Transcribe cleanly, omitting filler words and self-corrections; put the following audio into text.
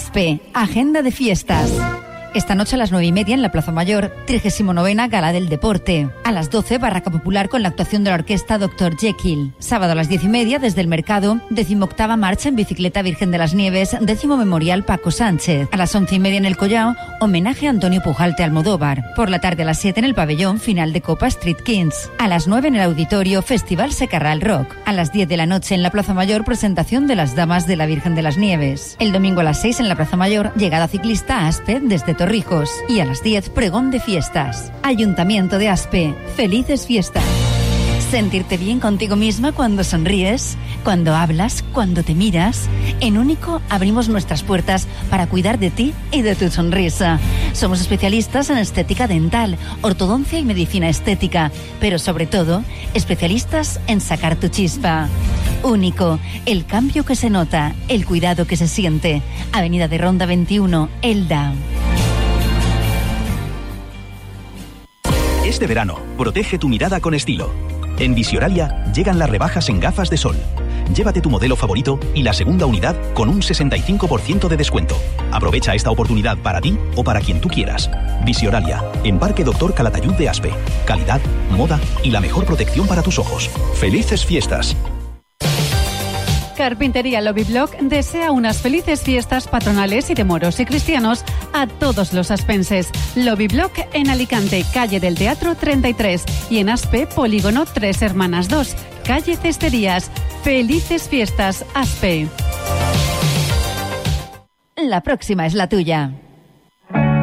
ASPE, Agenda de Fiestas. Esta noche a las 9:30 en la Plaza Mayor, 39ª Gala del Deporte. A las 12, Barraca Popular con la actuación de la orquesta Dr. Jekyll. Sábado a las 10:30, desde el Mercado, 18ª Marcha en Bicicleta Virgen de las Nieves, 10º Memorial Paco Sánchez. A las 11:30 en el Collao, homenaje a Antonio Pujalte Almodóvar. Por la tarde a las 7 en el Pabellón, final de Copa Street Kings. A las 9 en el Auditorio, Festival Secarral Rock. A las 10 de la noche en la Plaza Mayor, presentación de las Damas de la Virgen de las Nieves. El domingo a las 6 en la Plaza Mayor, llegada ciclista a Aspe desde Torrijos. Y a las 10, pregón de fiestas. Ayuntamiento de Aspe. Felices fiestas. Sentirte bien contigo misma cuando sonríes, cuando hablas, cuando te miras. En Único abrimos nuestras puertas para cuidar de ti y de tu sonrisa. Somos especialistas en estética dental, ortodoncia y medicina estética, pero sobre todo, especialistas en sacar tu chispa. Único, el cambio que se nota, el cuidado que se siente. Avenida de Ronda 21, Elda. Este verano, protege tu mirada con estilo. En Visioralia llegan las rebajas en gafas de sol. Llévate tu modelo favorito y la segunda unidad con un 65% de descuento. Aprovecha esta oportunidad para ti o para quien tú quieras. Visioralia, en Parque Doctor Calatayud de Aspe. Calidad, moda y la mejor protección para tus ojos. ¡Felices fiestas! Carpintería Lobiblock desea unas felices fiestas patronales y de moros y cristianos a todos los aspenses. Lobiblock en Alicante, calle del Teatro 33, y en Aspe, Polígono 3 Hermanas 2, calle Cesterías. Felices fiestas, Aspe. La próxima es la tuya.